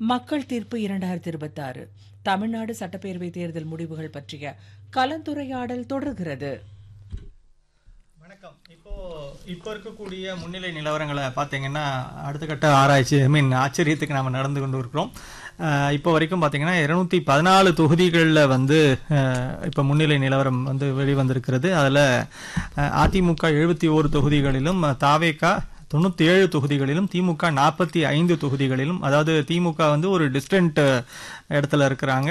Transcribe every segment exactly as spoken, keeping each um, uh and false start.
மக்கள் தீர்ப்பு இரண்டாயிரத்தி இருபத்தி ஆறு தமிழ்நாடு சட்டப்பேரவை தேர்தல் முடிவுகள் பற்றிய கலந்துரையாடல் தொடர்கிறது. வணக்கம். இப்போ இப்போ இருக்கக்கூடிய முன்னிலை நிலவரங்களை பார்த்தீங்கன்னா அடுத்த கட்ட ஆராய்ச்சி ஐ மீன் ஆச்சரியத்துக்கு நாம் நடந்து கொண்டு இருக்கிறோம். இப்போ வரைக்கும் பார்த்தீங்கன்னா இருநூத்தி பதினாலு தொகுதிகளில் வந்து இப்போ முன்னிலை நிலவரம் வந்து வெளிவந்திருக்கிறது. அதில் அதிமுக எழுபத்தி ஓரு தொகுதிகளிலும் தாவேகா தொண்ணூற்றி ஏழு தொகுதிகளிலும் திமுக நாற்பத்தி ஐந்து தொகுதிகளிலும், அதாவது திமுக வந்து ஒரு டிஸ்டன்ட் இடத்துல இருக்கிறாங்க.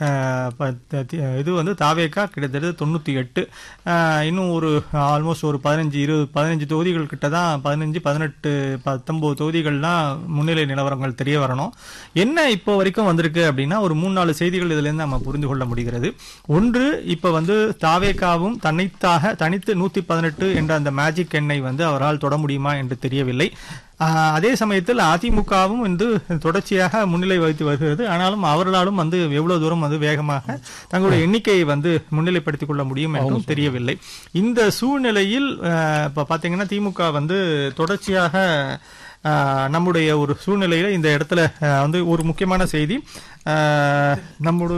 இது வந்து தாவேகா கிட்டத்தட்ட தொண்ணூற்றி எட்டு, இன்னும் ஒரு ஆல்மோஸ்ட் ஒரு பதினஞ்சு இருபது பதினஞ்சு தொகுதிகள் கிட்ட தான், பதினஞ்சு பதினெட்டு பத்தொம்போது தொகுதிகள்லாம் முன்னிலை நிலவரங்கள் தெரிய வரணும். என்ன இப்போ வரைக்கும் வந்திருக்கு அப்படின்னா ஒரு மூணு நாலு செய்திகள் இதுலேருந்து நம்ம புரிந்து கொள்ள முடிகிறது. ஒன்று, இப்போ வந்து தாவேகாவும் தன்னைத்தாக தனித்து நூற்றி பதினெட்டு என்ற அந்த மேஜிக் எண்ணை வந்து அவரால் தொட முடியுமா என்று தெரியவில்லை. அதே சமயத்தில் அதிமுகவும் வந்து தொடர்ச்சியாக முன்னிலை வகித்து வருகிறது. ஆனாலும் அவர்களாலும் வந்து எவ்வளவு தூரம் வந்து வேகமாக தங்களுடைய எண்ணிக்கையை வந்து முன்னிலைப்படுத்திக் கொள்ள முடியும் என்றும் தெரியவில்லை. இந்த சூழ்நிலையில் இப்போ பார்த்தீங்கன்னா திமுக வந்து தொடர்ச்சியாக நம்முடைய ஒரு சூழ்நிலையில இந்த இடத்துல வந்து ஒரு முக்கியமான செய்தி, நம்மோடு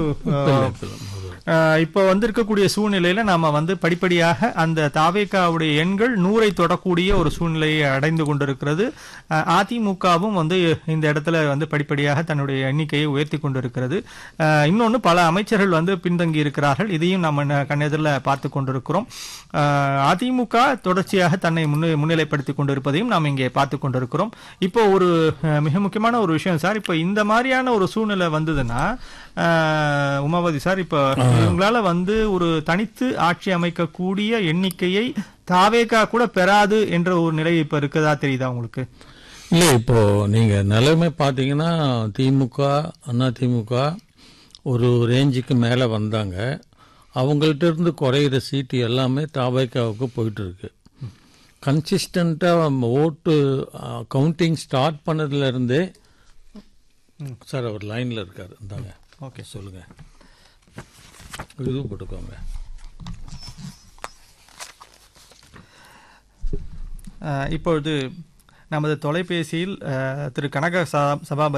இப்போ வந்து இருக்கக்கூடிய சூழ்நிலையில நாம வந்து படிப்படியாக அந்த தாவேகாவுடைய எண்கள் நூறை தொடக்கூடிய ஒரு சூழ்நிலையை அடைந்து கொண்டிருக்கிறது. அதிமுகவும் வந்து இந்த இடத்துல வந்து படிப்படியாக தன்னுடைய எண்ணிக்கையை உயர்த்தி கொண்டிருக்கிறது. இன்னொன்று, பல அமைச்சர்கள் வந்து பின்தங்கி இருக்கிறார்கள். இதையும் நம்ம கண்ணெதிரில் பார்த்து கொண்டிருக்கிறோம். அதிமுக தொடர்ச்சியாக தன்னை முன்னே முன்னிலைப்படுத்தி கொண்டிருப்பதையும் நாம் இங்கே பார்த்து கொண்டிருக்கிறோம். இப்போ ஒரு மிக முக்கியமான ஒரு விஷயம் சார், இப்போ இந்த மாதிரியான ஒரு சூழ்நிலை வந்ததுன்னா உமாபதி சார், இப்போ இவங்களால வந்து ஒரு தனித்து ஆட்சி அமைக்கக்கூடிய எண்ணிக்கையை தாவேகா கூட பெறாது என்ற ஒரு நிலை இப்ப இருக்கதா தெரியுதா உங்களுக்கு? இல்லை, இப்போ நீங்க நிலைமை பார்த்தீங்கன்னா திமுக அண்ணா திமுக ஒரு ரேஞ்சுக்கு மேலே வந்தாங்க. அவங்கள்ட்ட இருந்து குறையிற சீட்டு எல்லாமே தாவேகாவுக்கு போயிட்டு இருக்கு. கன்சிஸ்டண்டா ஓட்டு கவுண்டிங் ஸ்டார்ட் பண்ணதுல இருந்தே சார் அவர் லைன்ல இருக்காரு. இருந்தாங்க. ஓகே, சொல்லுங்க. இது போட்டுக்கோங்க. இப்பொழுது நமது தொலைபேசியில் திரு கனக சபாபதி